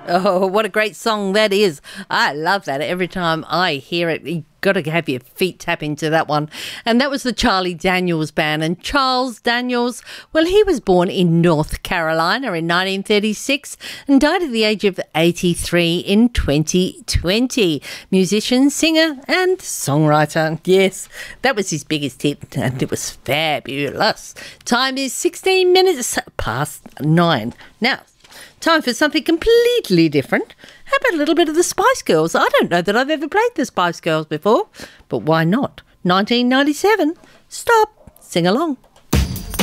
Oh, what a great song that is. I love that. Every time I hear it, you got to have your feet tap into that one. And that was the Charlie Daniels Band. And Charles Daniels, well, he was born in North Carolina in 1936 and died at the age of 83 in 2020. Musician, singer and songwriter. Yes, that was his biggest hit and it was fabulous. Time is 16 minutes past 9. Now, time for something completely different. How about a little bit of the Spice Girls? I don't know that I've ever played the Spice Girls before, but why not? 1997. Stop. Sing along.